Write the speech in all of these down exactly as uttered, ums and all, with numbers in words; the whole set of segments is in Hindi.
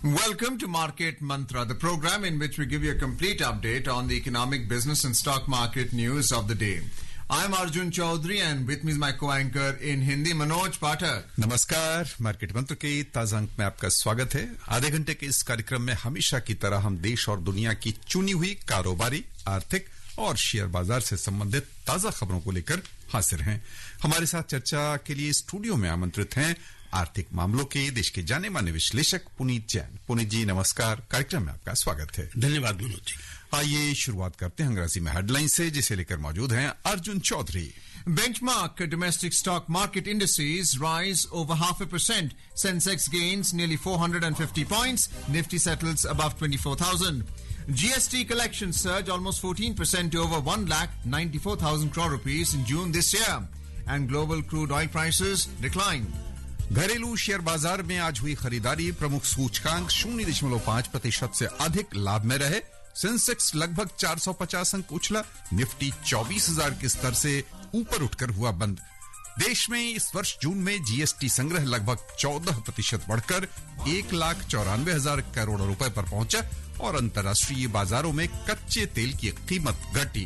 Welcome to Market Mantra, the program in which we give you a complete update on the economic, business and stock market news of the day. I'm Arjun Chaudhary and with me is my co-anchor in Hindi, Manoj Pathak. नमस्कार, मार्केट मंत्र के ताजा अंक में आपका स्वागत है। आधे घंटे के इस कार्यक्रम में हमेशा की तरह हम देश और दुनिया की चुनी हुई कारोबारी, आर्थिक और शेयर बाजार से संबंधित ताजा खबरों को लेकर हाजिर हैं। हमारे साथ चर्चा के लिए स्टूडियो में आमंत्रित हैं आर्थिक मामलों के देश के जाने माने विश्लेषक पुनीत जैन। पुनीत जी नमस्कार, कार्यक्रम में आपका स्वागत है। धन्यवाद मनोज जी। आइए शुरुआत करते हैं अंग्रेजी में हेडलाइन से, जिसे लेकर मौजूद हैं Arjun Chaudhary. Benchmark domestic stock market indices rise over half a percent. Sensex gains nearly four hundred fifty points. Nifty settles above twenty-four thousand. G S T collections surge almost fourteen percent to over one lakh ninety-four thousand crore rupees in June this year. And global crude oil prices decline. घरेलू शेयर बाजार में आज हुई खरीदारी, प्रमुख सूचकांक शून्य दशमलव पांच प्रतिशत से अधिक लाभ में रहे। सेंसेक्स लगभग चार सौ पचास अंक उछला। निफ्टी चौबीस हजार के स्तर से ऊपर उठकर हुआ बंद। देश में इस वर्ष जून में जीएसटी संग्रह लगभग चौदह प्रतिशत बढ़कर एक लाख चौरानवे हजार करोड़ रुपए पर पहुंचा और अंतर्राष्ट्रीय बाजारों में कच्चे तेल की कीमत घटी।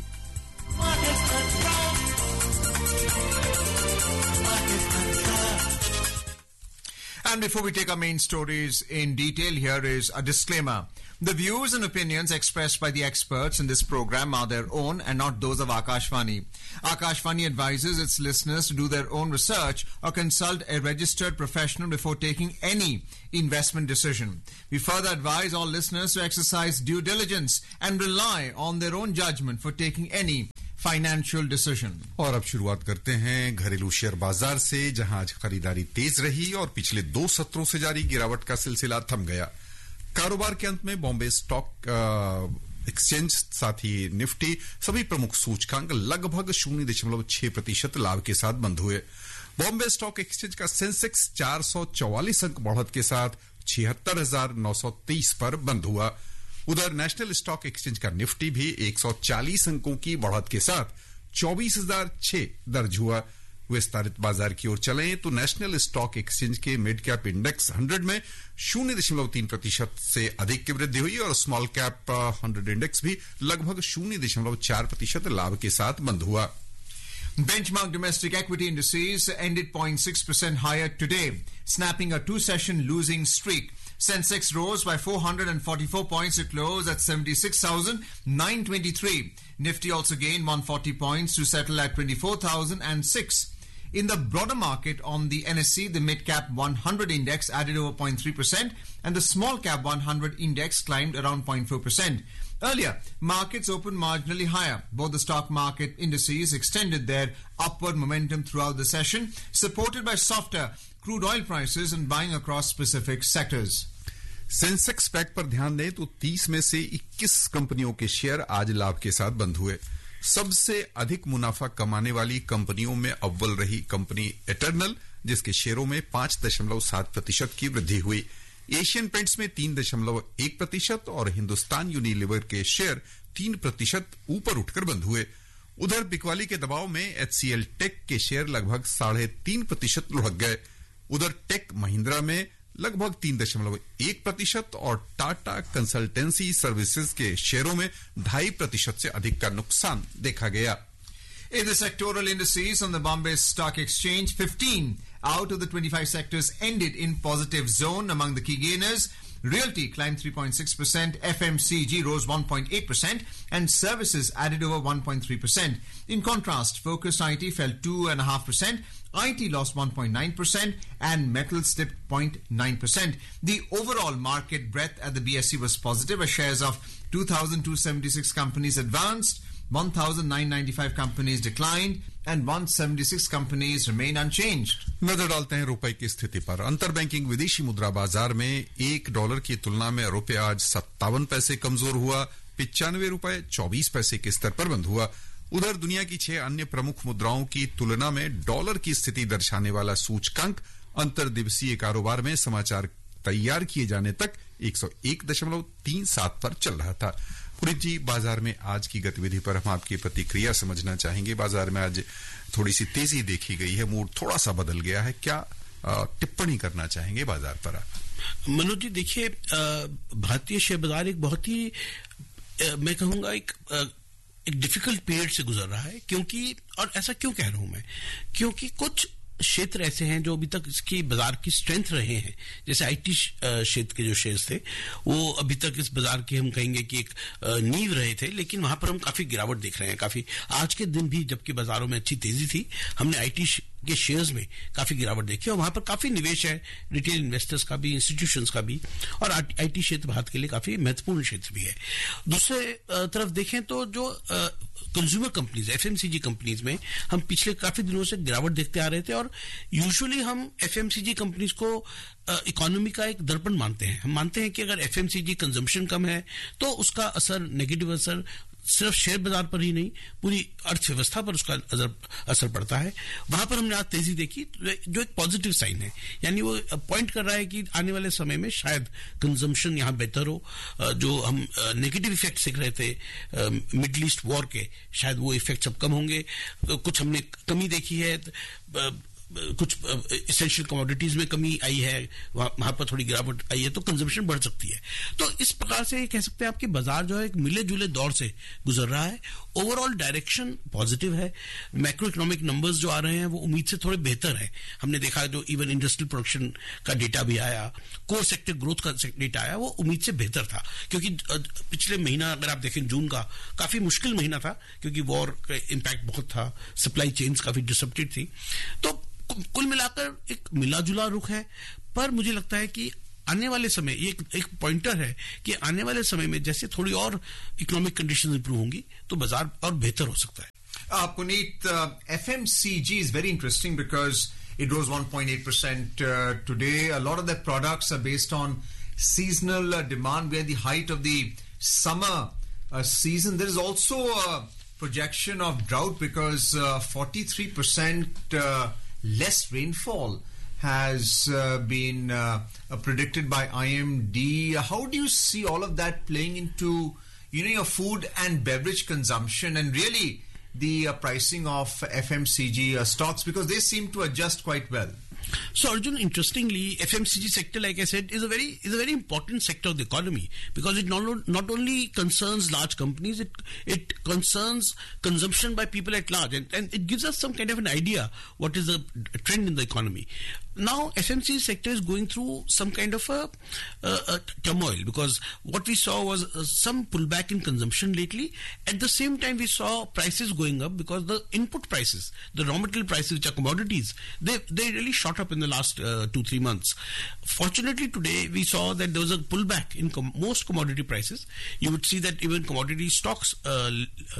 And before we take our main stories in detail, here is a disclaimer. The views and opinions expressed by the experts in this program are their own and not those of Akashvani. Akashvani advises its listeners to do their own research or consult a registered professional before taking any investment decision. We further advise all listeners to exercise due diligence and rely on their own judgment for taking any financial decision. और अब शुरुआत करते हैं घरेलू शेयर बाजार से, जहां आज खरीदारी तेज रही और पिछले दो सत्रों से जारी गिरावट का सिलसिला थम गया। कारोबार के अंत में बॉम्बे स्टॉक एक्सचेंज साथ ही निफ्टी सभी प्रमुख सूचकांक लगभग शून्य दशमलव छह प्रतिशत लाभ के साथ बंद हुए। बॉम्बे स्टॉक एक्सचेंज का सेंसेक्स चार सौ चौवालीस अंक बढ़त के साथ छिहत्तर हजार नौ सौ तेईस पर बंद हुआ। उधर नेशनल स्टॉक एक्सचेंज का निफ्टी भी एक सौ चालीस अंकों की बढ़त के साथ चौबीस हजार छह दर्ज हुआ। विस्तारित बाजार की ओर चलें तो नेशनल स्टॉक एक्सचेंज के मिड कैप इंडेक्स हंड्रेड में शून्य दशमलव तीन प्रतिशत से अधिक की वृद्धि हुई और स्मॉल कैप हंड्रेड इंडेक्स भी लगभग शून्य दशमलव चार प्रतिशत लाभ के साथ बंद हुआ। Benchmark domestic equity indices ended zero point six percent higher today, snapping a two-session losing streak. Sensex rose by four hundred forty-four points to close at seventy-six thousand nine hundred twenty-three. Nifty also gained one hundred forty points to settle at twenty-four thousand six. In the broader market on the N S E, the mid-cap one hundred index added over zero point three percent and the small-cap one hundred index climbed around zero point four percent. Earlier, markets opened marginally higher. Both the stock market indices extended their upward momentum throughout the session, supported by softer crude oil prices and buying across specific sectors. Sensex pack पर ध्यान दें तो तीस में से इक्कीस कंपनियों के शेयर आज लाभ के साथ बंद हुए। सबसे अधिक मुनाफा कमाने वाली कंपनियों में अव्वल रही कंपनी एटर्नल, जिसके शेयरों में पांच दशमलव सात प्रतिशत की वृद्धि हुई। एशियन पेंट्स में तीन दशमलव एक प्रतिशत और हिंदुस्तान यूनिलीवर के शेयर तीन प्रतिशत ऊपर उठकर बंद हुए। उधर बिकवाली के दबाव में एचसीएल टेक के शेयर लगभग साढ़े तीन प्रतिशत लुढ़क गए। उधर टेक महिंद्रा में लगभग तीन दशमलव एक प्रतिशत और टाटा कंसल्टेंसी सर्विसेज के शेयरों में ढाई प्रतिशत से अधिक का नुकसान देखा गया। In the sectoral indices on the Bombay Stock Exchange, fifteen out of the twenty-five sectors ended in positive zone. Among the key gainers, Realty climbed three point six percent, F M C G rose one point eight percent, and services added over one point three percent. In contrast, focused I T fell two point five percent, I T lost one point nine percent, and metals dipped zero point nine percent. The overall market breadth at the B S E was positive as shares of two thousand two hundred seventy-six companies advanced, one thousand nine hundred ninety-five companies declined, and one hundred seventy-six companies remain unchanged. नजर डालते हैं रुपए की स्थिति पर। अंतर बैंकिंग विदेशी मुद्रा बाजार में एक डॉलर की तुलना में रुपया आज सत्तावन पैसे कमजोर हुआ, पिचानवे रुपए चौबीस पैसे के स्तर पर बंद हुआ। उधर दुनिया की छह अन्य प्रमुख मुद्राओं की तुलना में डॉलर की स्थिति दर्शाने वाला सूचकांक अंतर दिवसीय कारोबार में समाचार तैयार किए जाने तक एक सौ एक दशमलव तीन सात पर चल रहा था। पुनीत जी, बाजार में आज की गतिविधि पर हम आपकी प्रतिक्रिया समझना चाहेंगे। बाजार में आज थोड़ी सी तेजी देखी गई है, मूड थोड़ा सा बदल गया है, क्या टिप्पणी करना चाहेंगे बाजार पर आप? मनोज जी, देखिए, भारतीय शेयर बाजार एक बहुत ही आ, मैं कहूंगा एक आ, एक डिफिकल्ट पीरियड से गुजर रहा है, क्योंकि, और ऐसा क्यों कह रहा हूं मैं, क्योंकि कुछ क्षेत्र ऐसे हैं जो अभी तक इसकी बाजार की स्ट्रेंथ रहे हैं, जैसे आईटी क्षेत्र के जो शेयर्स थे वो अभी तक इस बाजार के हम कहेंगे कि एक नींव रहे थे, लेकिन वहां पर हम काफी गिरावट देख रहे हैं। काफी आज के दिन भी जबकि बाजारों में अच्छी तेजी थी, हमने आईटी के शेयर्स में काफी गिरावट देखी, और वहां पर काफी निवेश है, रिटेल इन्वेस्टर्स का भी, इंस्टीट्यूशंस का भी, और आईटी क्षेत्र भारत के लिए काफी महत्वपूर्ण क्षेत्र भी है। दूसरे तरफ देखें तो जो कंज्यूमर कंपनीज, एफएमसीजी कंपनीज में हम पिछले काफी दिनों से गिरावट देखते आ रहे थे, और यूजुअली हम एफएमसीजी कंपनीज को इकोनॉमी का एक दर्पण मानते हैं। हम मानते हैं कि अगर एफएमसीजी कंजम्पशन कम है तो उसका असर, नेगेटिव असर सिर्फ शेयर बाजार पर ही नहीं, पूरी अर्थव्यवस्था पर उसका असर, असर पड़ता है। वहां पर हमने आज तेजी देखी, जो एक पॉजिटिव साइन है, यानी वो पॉइंट कर रहा है कि आने वाले समय में शायद कंजम्पशन यहां बेहतर हो। जो हम नेगेटिव इफेक्ट सीख रहे थे मिडल ईस्ट वॉर के, शायद वो इफेक्ट सब कम होंगे। कुछ हमने कमी देखी है, कुछ एसेंशियल कमोडिटीज में कमी आई है, वहां पर थोड़ी गिरावट आई है, तो कंजम्पशन बढ़ सकती है। तो इस प्रकार से कह सकते हैं आपकी बाजार जो है एक मिले जुले दौर से गुजर रहा है। ओवरऑल डायरेक्शन पॉजिटिव है। मैक्रो इकोनॉमिक नंबर्स जो आ रहे हैं वो उम्मीद से थोड़े बेहतर है। हमने देखा जो इवन इंडस्ट्रियल प्रोडक्शन का डेटा भी आया, कोर सेक्टर ग्रोथ का डेटा आया, वो उम्मीद से बेहतर था, क्योंकि पिछले महीना अगर आप देखें जून का काफी मुश्किल महीना था, क्योंकि वॉर का इम्पैक्ट बहुत था, सप्लाई चेन्स काफी डिसरप्टेड थी। तो कुल मिलाकर एक मिला जुला रुख है, पर मुझे लगता है कि आने वाले समय एक एक पॉइंटर है कि आने वाले समय में जैसे थोड़ी और इकोनॉमिक कंडीशंस इंप्रूव होंगी तो बाजार और बेहतर हो सकता है। Uh, Puneet, uh, F M C G is very interesting because it rose one point eight percent uh, today. A lot of their products are based on seasonal uh, demand. We're at the height of the summer uh, season. There is also a projection of drought because uh, forty-three percent uh, less rainfall has uh, been uh, uh, predicted by I M D. How do you see all of that playing into, you know, your food and beverage consumption and really the uh, pricing of F M C G uh, stocks, because they seem to adjust quite well? So Arjun, interestingly, F M C G sector, like I said, is a very is a very important sector of the economy, because it not, not only concerns large companies, it it concerns consumption by people at large, and, and it gives us some kind of an idea what is the trend in the economy. Now, F M C G sector is going through some kind of a, a, a turmoil, because what we saw was uh, some pullback in consumption lately. At the same time, we saw prices going up because the input prices, the raw material prices, which are commodities, they they really shot up in the last uh, two three months. Fortunately, today we saw that there was a pullback in com- most commodity prices. You would see that even commodity stocks, uh,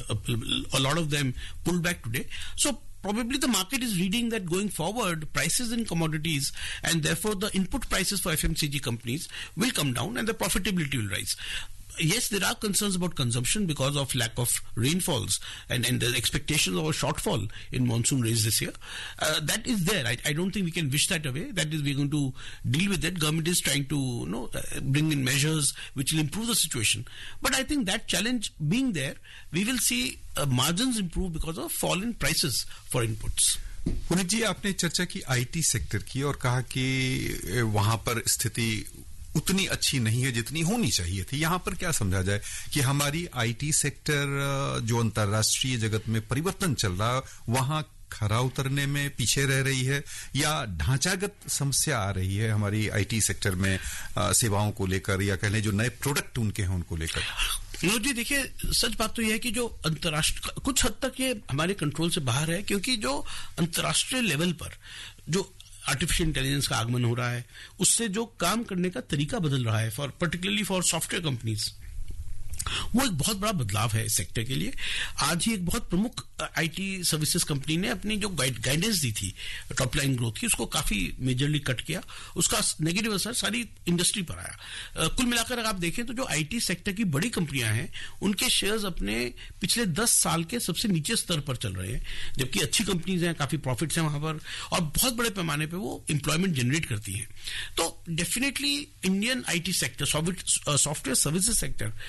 a lot of them pulled back today. So probably the market is reading that going forward, prices in commodities and therefore the input prices for F M C G companies will come down and the profitability will rise. Yes, there are concerns about consumption because of lack of rainfalls and, and the expectations of a shortfall in monsoon rains this year. Uh, that is there. I, I don't think we can wish that away. That is, we're going to deal with it. Government is trying to, you know, uh, bring in measures which will improve the situation. But I think that challenge being there, we will see uh, margins improve because of fall in prices for inputs. Puneet जी, आपने चर्चा की आईटी सेक्टर की और कहा कि वहां पर स्थिति उतनी अच्छी नहीं है जितनी होनी चाहिए थी। यहां पर क्या समझा जाए कि हमारी आईटी सेक्टर जो अंतर्राष्ट्रीय जगत में परिवर्तन चल रहा है वहां खरा उतरने में पीछे रह रही है, या ढांचागत समस्या आ रही है हमारी आईटी सेक्टर में सेवाओं को लेकर, या कहने जो नए प्रोडक्ट उनके हैं उनको लेकर? विनोद जी, देखिए, सच बात तो यह है कि जो अंतर्राष्ट्रीय कुछ हद तक ये हमारे कंट्रोल से बाहर है, क्योंकि जो अंतर्राष्ट्रीय लेवल पर जो आर्टिफिशियल इंटेलिजेंस का आगमन हो रहा है उससे जो काम करने का तरीका बदल रहा है, for particularly for software companies, वो एक बहुत बड़ा बदलाव है इस सेक्टर के लिए। आज ही एक बहुत प्रमुख आईटी सर्विसेज कंपनी ने अपनी जो गाइडेंस दी थी टॉप लाइन ग्रोथ की, उसको काफी मेजरली कट किया। उसका नेगेटिव असर सारी इंडस्ट्री पर आया। कुल मिलाकर अगर आप देखें तो जो आईटी सेक्टर की बड़ी कंपनियां हैं उनके शेयर्स अपने पिछले दस साल के सबसे नीचे स्तर पर चल रहे हैं, जबकि अच्छी कंपनीज हैं, काफी प्रॉफिट्स हैं वहां पर और बहुत बड़े पैमाने पर वो एम्प्लॉयमेंट जनरेट करती हैं। तो definitely Indian IT sector, software services sector बहुत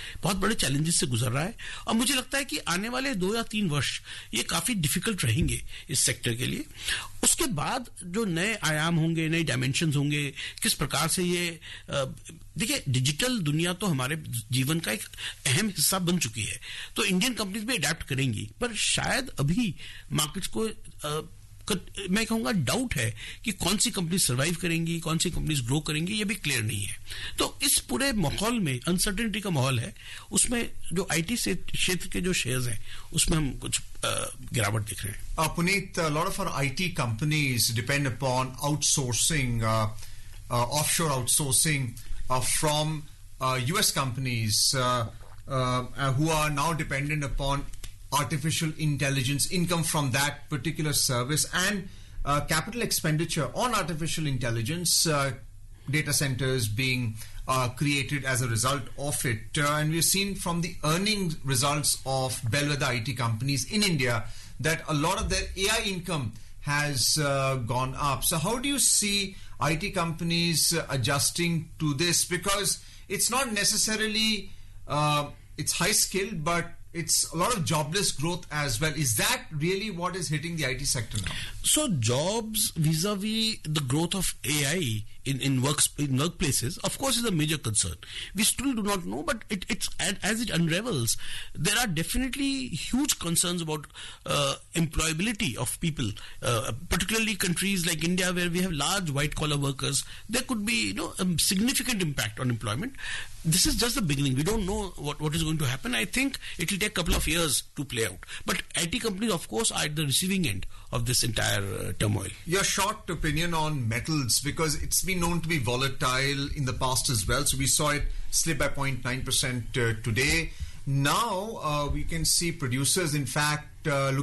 बड़े चैलेंजेस से गुजर रहा है और मुझे लगता है कि आने वाले दो या तीन वर्ष ये काफी डिफिकल्ट रहेंगे इस सेक्टर के लिए। उसके बाद जो नए आयाम होंगे, नए डायमेंशंस होंगे, किस प्रकार से ये देखिए डिजिटल दुनिया तो हमारे जीवन का एक अहम हिस्सा बन चुकी है, तो इंडियन कंपनीज भी अडेप्ट करेंगी, पर शायद अभी मार्केट्स को आ, मैं कहूंगा डाउट है कि कौन सी कंपनी सर्वाइव करेंगी, कौन सी कंपनीज ग्रो करेंगी, ये भी क्लियर नहीं है। तो इस पूरे माहौल में अनसर्टेनिटी का माहौल है, उसमें जो आईटी क्षेत्र के जो शेयर्स हैं उसमें हम कुछ गिरावट देख रहे हैं। Uh, Puneet, a lot of our I T companies depend upon outsourcing, uh, uh, offshore outsourcing uh, from uh, U S companies uh, uh, uh, who are now dependent upon artificial intelligence, income from that particular service, and uh, capital expenditure on artificial intelligence, uh, data centers being uh, created as a result of it. Uh, and we've seen from the earnings results of bellwether I T companies in India that a lot of their A I income has uh, gone up. So how do you see I T companies uh, adjusting to this? Because it's not necessarily, uh, it's high skilled, but it's a lot of jobless growth as well. Is that really what is hitting the I T sector now? So jobs vis-a-vis the growth of A I in, in, works, in workplaces, of course, is a major concern. We still do not know, but it, it's as it unravels, there are definitely huge concerns about uh, employability of people, uh, particularly countries like India where we have large white-collar workers. There could be, you know, a significant impact on employment. This is just the beginning. We don't know what, what is going to happen. I think it will take a couple of years to play out. But I T companies, of course, are at the receiving end of this entire uh, turmoil. Your short opinion on metals, because it's been known to be volatile in the past as well. So we saw it slip by zero point nine percent uh, today. Now uh, we can see producers, in fact, uh,